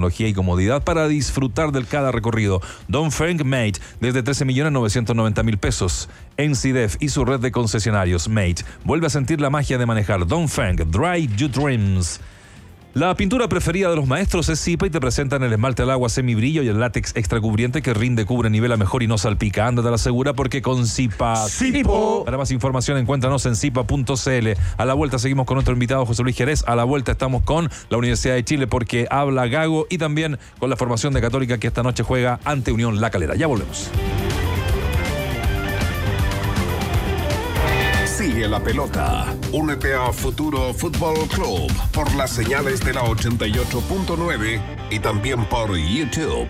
tecnología y comodidad para disfrutar de cada recorrido. Dongfeng Mate, desde 13.990.000 pesos. NCDEF y su red de concesionarios. Mate, vuelve a sentir la magia de manejar. Dongfeng, Drive Your Dreams. La pintura preferida de los maestros es Zipa y te presentan el esmalte al agua semibrillo y el látex extra cubriente que rinde, cubre, nivela mejor y no salpica. Ándate a la segura porque con Zipa. ¡Zipo! Para más información encuéntranos en zipa.cl. A la vuelta seguimos con nuestro invitado José Luis Jerez. A la vuelta estamos con la Universidad de Chile porque habla Gago y también con la formación de Católica que esta noche juega ante Unión La Calera. Ya volvemos. Sigue la pelota. Únete a Futuro Fútbol Club por las señales de la 88.9 y también por YouTube.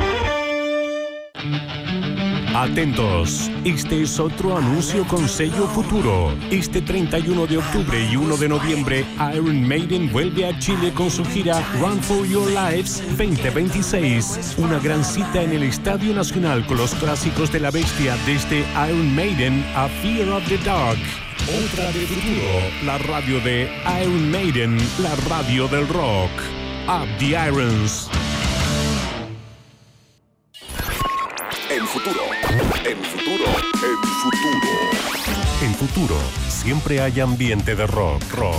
Atentos, este es otro anuncio con sello Futuro. Este 31 de octubre y 1 de noviembre, Iron Maiden vuelve a Chile con su gira Run for Your Lives 2026. Una gran cita en el Estadio Nacional con los clásicos de la bestia desde Iron Maiden a Fear of the Dark. Otra de Futuro, la radio de Iron Maiden, la radio del rock. Up the Irons. En Futuro, en Futuro, en Futuro. En Futuro, siempre hay ambiente de rock.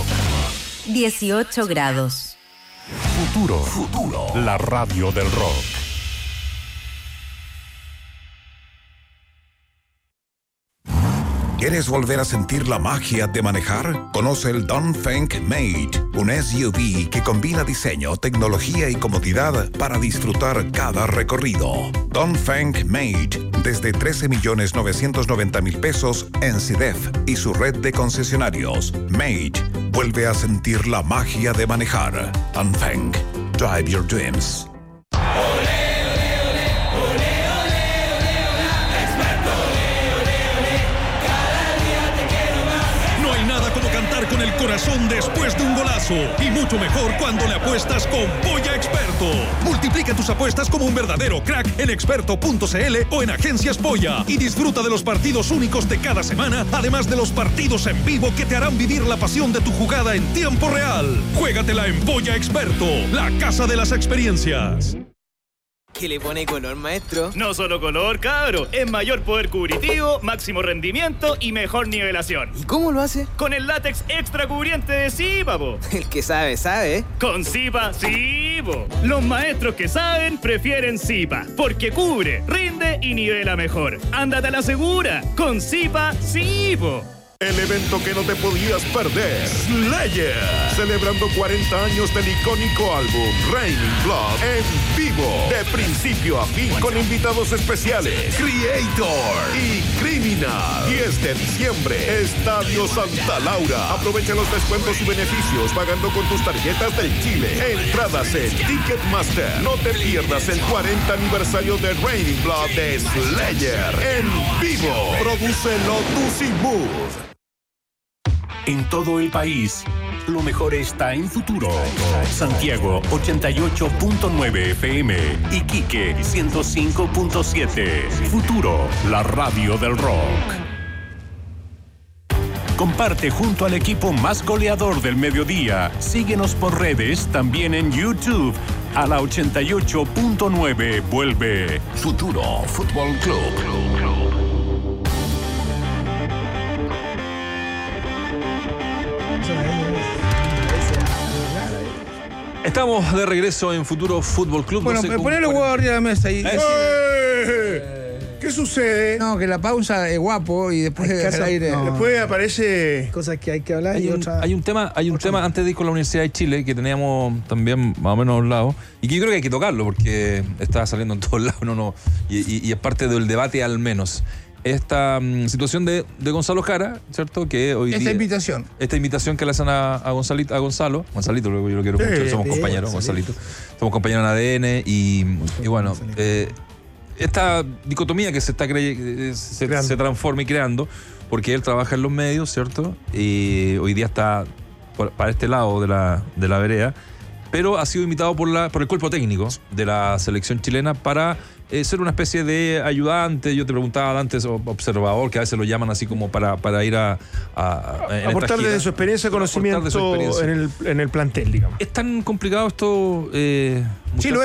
18 grados. Futuro, la radio del rock. ¿Quieres volver a sentir la magia de manejar? Conoce el Dongfeng Mate, un SUV que combina diseño, tecnología y comodidad para disfrutar cada recorrido. Dongfeng Mate, desde 13.990.000 pesos en NCDEF y su red de concesionarios. Mate, vuelve a sentir la magia de manejar. Dongfeng, drive your dreams. Con el corazón después de un golazo y mucho mejor cuando le apuestas con Polla Experto. Multiplica tus apuestas como un verdadero crack en experto.cl o en Agencias Polla y disfruta de los partidos únicos de cada semana, además de los partidos en vivo que te harán vivir la pasión de tu jugada en tiempo real. Juégatela en Polla Experto, la casa de las experiencias. ¿Qué le pone color, maestro? No solo color, cabro. Es mayor poder cubritivo, máximo rendimiento y mejor nivelación. ¿Y cómo lo hace? Con el látex extra cubriente de Zipa, po. El que sabe, sabe. Con Zipa, sí, po. Los maestros que saben prefieren Zipa, porque cubre, rinde y nivela mejor. Ándate a la segura. Con Zipa, sí, po. El evento que no te podías perder, Slayer, celebrando 40 años del icónico álbum Raining Blood en vivo, de principio a fin, con invitados especiales, Creator y Criminal. 10 de diciembre, Estadio Santa Laura. Aprovecha los descuentos y beneficios pagando con tus tarjetas del Chile. Entradas en Ticketmaster. No te pierdas el 40 aniversario de Raining Blood de Slayer en vivo. Produce Lotus y Move. En todo el país, lo mejor está en Futuro. Santiago 88.9 FM, Iquique 105.7. Futuro, la radio del rock. Comparte junto al equipo más goleador del mediodía. Síguenos por redes, también en YouTube. A la 88.9 vuelve Futuro Fútbol Club. Estamos de regreso en Futuro Fútbol Club. Bueno, poné los huevos arriba de la mesa y... ¿Qué sucede? No, que la pausa es guapo y después del aire... No. Después aparece... Cosas que hay que hablar hay un tema antes de ir con la Universidad de Chile que teníamos también más o menos hablado y que yo creo que hay que tocarlo porque está saliendo en todos lados y es parte del debate al menos. Esta situación de Gonzalo Jara, ¿cierto? Que hoy esta día, invitación que le hacen a Gonzalito, yo lo quiero mucho, somos compañeros, Gonzalito. Somos compañeros en ADN y bueno, esta dicotomía que se transforma y creando, porque él trabaja en los medios, ¿cierto? Y hoy día está para este lado de la vereda, pero ha sido invitado por el cuerpo técnico de la selección chilena para ser una especie de ayudante. Yo te preguntaba antes, observador, que a veces lo llaman así como para ir a aportar desde su experiencia, conocimiento en el plantel, digamos. ¿Es tan complicado esto? Sí, lo